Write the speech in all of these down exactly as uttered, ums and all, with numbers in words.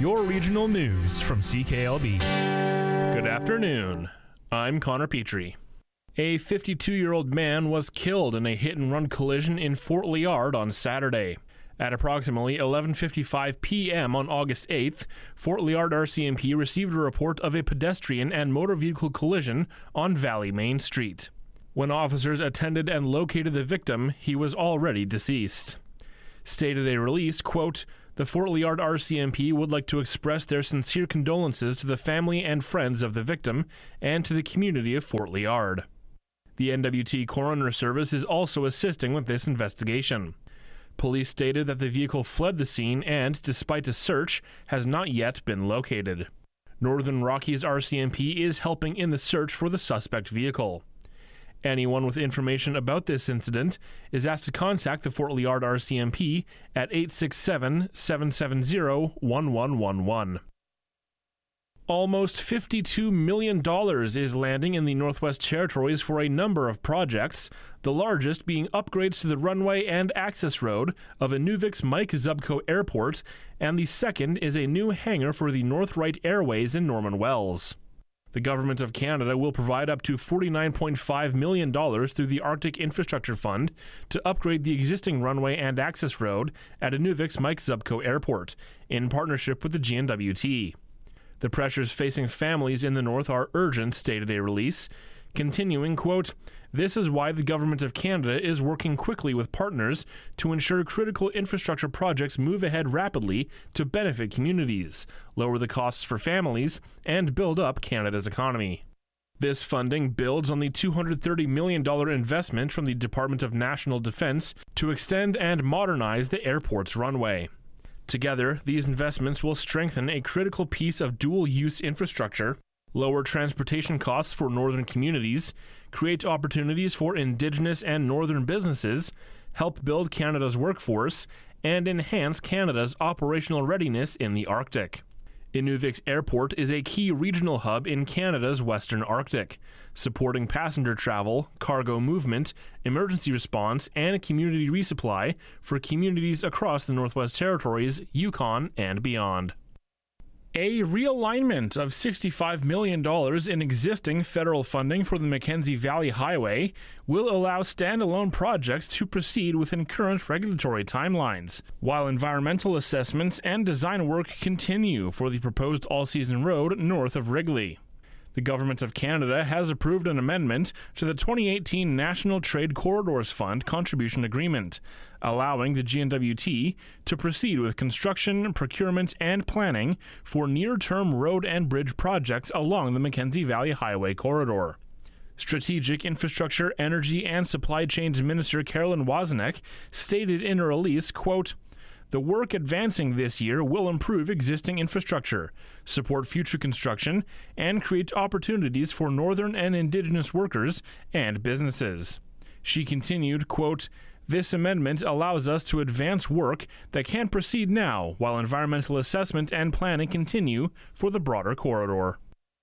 your regional news from C K L B. Good afternoon. I'm Connor Petrie. A fifty-two-year-old man was killed in a hit-and-run collision in Fort Liard on Saturday. At approximately eleven fifty-five p.m. on August eighth, Fort Liard R C M P received a report of a pedestrian and motor vehicle collision on Valley Main Street. When officers attended and located the victim, he was already deceased. Stated a release, quote, "The Fort Liard R C M P would like to express their sincere condolences to the family and friends of the victim and to the community of Fort Liard." The N W T Coroner Service is also assisting with this investigation. Police stated that the vehicle fled the scene and, despite a search, has not yet been located. Northern Rockies R C M P is helping in the search for the suspect vehicle. Anyone with information about this incident is asked to contact the Fort Liard R C M P at eight six seven, seven seven zero, one one one one. Almost fifty-two million dollars is landing in the Northwest Territories for a number of projects, the largest being upgrades to the runway and access road of Inuvik's Mike Zubko Airport, and the second is a new hangar for the Northright Airways in Norman Wells. The Government of Canada will provide up to forty-nine point five million dollars through the Arctic Infrastructure Fund to upgrade the existing runway and access road at Inuvik's Mike Zubko Airport, in partnership with the G N W T. The pressures facing families in the north are urgent, stated a release. Continuing, quote, "This is why the Government of Canada is working quickly with partners to ensure critical infrastructure projects move ahead rapidly to benefit communities, lower the costs for families, and build up Canada's economy." This funding builds on the two hundred thirty million dollars investment from the Department of National Defence to extend and modernize the airport's runway. Together, these investments will strengthen a critical piece of dual-use infrastructure, lower transportation costs for northern communities, create opportunities for Indigenous and northern businesses, help build Canada's workforce, and enhance Canada's operational readiness in the Arctic. Inuvik Airport is a key regional hub in Canada's Western Arctic, supporting passenger travel, cargo movement, emergency response, and community resupply for communities across the Northwest Territories, Yukon, and beyond. A realignment of sixty-five million dollars in existing federal funding for the Mackenzie Valley Highway will allow standalone projects to proceed within current regulatory timelines, while environmental assessments and design work continue for the proposed all-season road north of Wrigley. The Government of Canada has approved an amendment to the twenty eighteen National Trade Corridors Fund Contribution Agreement, allowing the G N W T to proceed with construction, procurement, and planning for near-term road and bridge projects along the Mackenzie Valley Highway corridor. Strategic Infrastructure, Energy, and Supply Chains Minister Carolyn Wozniak stated in a release, quote, "The work advancing this year will improve existing infrastructure, support future construction, and create opportunities for northern and Indigenous workers and businesses." She continued, quote, "This amendment allows us to advance work that can proceed now while environmental assessment and planning continue for the broader corridor."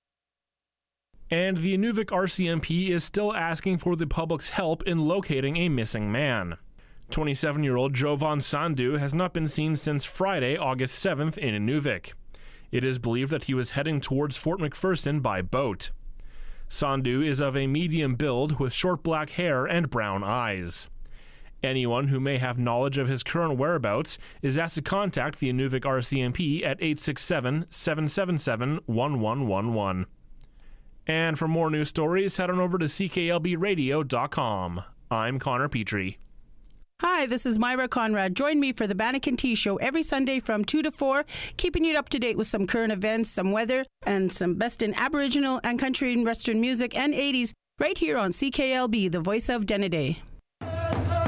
And the Inuvik R C M P is still asking for the public's help in locating a missing man. twenty-seven-year-old Jovan Sandhu has not been seen since Friday, August seventh in Inuvik. It is believed that he was heading towards Fort McPherson by boat. Sandhu is of a medium build with short black hair and brown eyes. Anyone who may have knowledge of his current whereabouts is asked to contact the Inuvik R C M P at eight six seven, seven seven seven, one one one one. And for more news stories, head on over to C K L B radio dot com. I'm Connor Petrie. Hi, this is Myra Conrad. Join me for the Banneker Tea Show every Sunday from two to four, keeping you up to date with some current events, some weather, and some best in Aboriginal and country and Western music and eighties right here on C K L B, the voice of Denneday.